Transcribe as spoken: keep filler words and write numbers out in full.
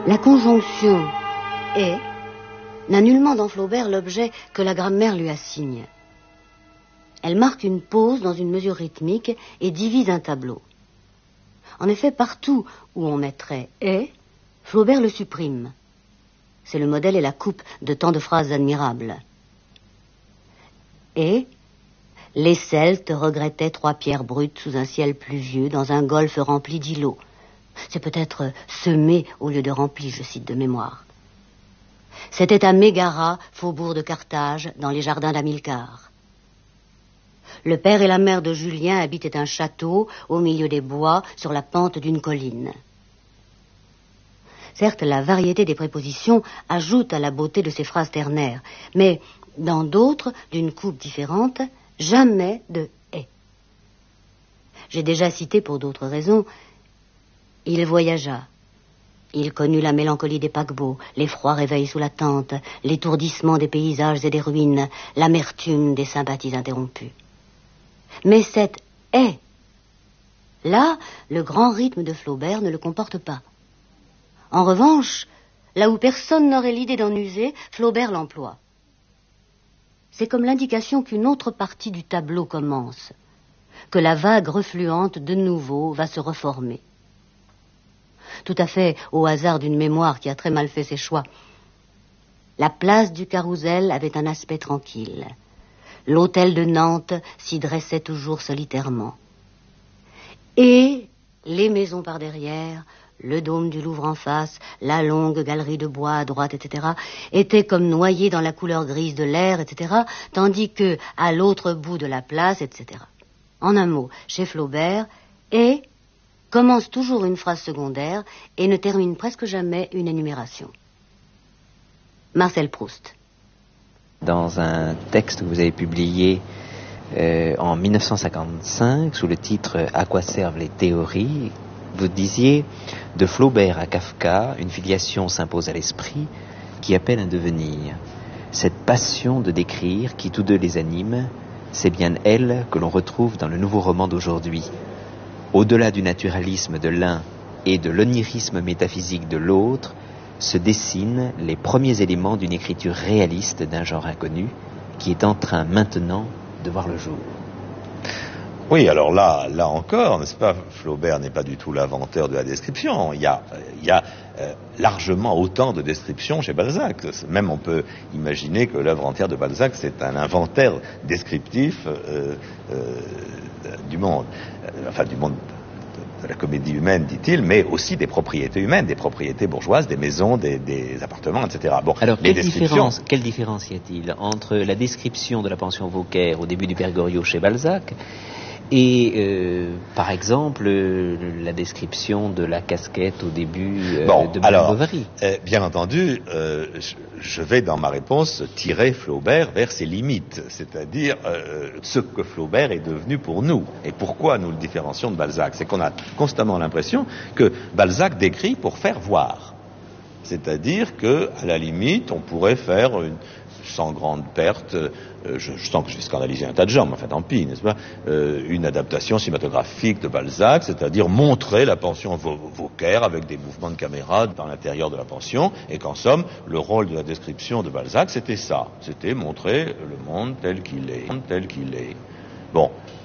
La conjonction « et » n'a nullement dans Flaubert l'objet que la grammaire lui assigne. Elle marque une pause dans une mesure rythmique et divise un tableau. En effet, partout où on mettrait « et », Flaubert le supprime. C'est le modèle et la coupe de tant de phrases admirables. « Et » les Celtes regrettaient trois pierres brutes sous un ciel pluvieux dans un golfe rempli d'îlots. C'est peut-être semé au lieu de rempli, je cite de mémoire. C'était à Mégara, faubourg de Carthage, dans les jardins d'Hamilcar. Le père et la mère de Julien habitaient un château au milieu des bois sur la pente d'une colline. Certes, la variété des prépositions ajoute à la beauté de ces phrases ternaires, mais dans d'autres, d'une coupe différente, jamais de « et ». J'ai déjà cité pour d'autres raisons. Il voyagea. Il connut la mélancolie des paquebots, les froids réveils sous la tente, l'étourdissement des paysages et des ruines, l'amertume des sympathies interrompues. Mais cette « et », là, le grand rythme de Flaubert ne le comporte pas. En revanche, là où personne n'aurait l'idée d'en user, Flaubert l'emploie. C'est comme l'indication qu'une autre partie du tableau commence, que la vague refluente de nouveau va se reformer. Tout à fait au hasard d'une mémoire qui a très mal fait ses choix. La place du Carrousel avait un aspect tranquille. L'hôtel de Nantes s'y dressait toujours solitairement. Et les maisons par derrière, le dôme du Louvre en face, la longue galerie de bois à droite, et cetera, étaient comme noyés dans la couleur grise de l'air, et cetera, tandis que, à l'autre bout de la place, et cetera. En un mot, chez Flaubert, « et » commence toujours une phrase secondaire et ne termine presque jamais une énumération. Marcel Proust. Dans un texte que vous avez publié euh, en mille neuf cent cinquante-cinq, sous le titre « À quoi servent les théories ?», vous disiez « De Flaubert à Kafka, une filiation s'impose à l'esprit qui appelle un devenir. Cette passion de décrire qui tous deux les anime, c'est bien elle que l'on retrouve dans le nouveau roman d'aujourd'hui. Au-delà du naturalisme de l'un et de l'onirisme métaphysique de l'autre, se dessinent les premiers éléments d'une écriture réaliste d'un genre inconnu qui est en train maintenant de voir le jour. » Oui, alors là, là encore, n'est-ce pas, Flaubert n'est pas du tout l'inventeur de la description. Il y a, il y a euh, largement autant de descriptions chez Balzac. Même on peut imaginer que l'œuvre entière de Balzac, c'est un inventaire descriptif euh, euh, du monde, euh, enfin du monde de la comédie humaine, dit-il, mais aussi des propriétés humaines, des propriétés bourgeoises, des maisons, des, des appartements, et cetera. Bon, alors, les quelle, différence, quelle différence y a-t-il entre la description de la pension Vauquer au début du Père Goriot chez Balzac et, euh, par exemple, euh, la description de la casquette au début euh, bon, de Madame alors, Bovary. Euh, bien entendu, euh, je, je vais dans ma réponse tirer Flaubert vers ses limites, c'est-à-dire euh, ce que Flaubert est devenu pour nous. Et pourquoi nous le différencions de Balzac? C'est qu'on a constamment l'impression que Balzac décrit pour faire voir. C'est-à-dire que, à la limite, on pourrait faire une... sans grande perte, euh, je, je sens que je vais scandaliser un tas de gens, mais enfin tant pis, n'est-ce pas, euh, une adaptation cinématographique de Balzac, c'est-à-dire montrer la pension Vauquer avec des mouvements de caméra dans l'intérieur de la pension, et qu'en somme, le rôle de la description de Balzac, c'était ça, c'était montrer le monde tel qu'il est, tel qu'il est. Bon,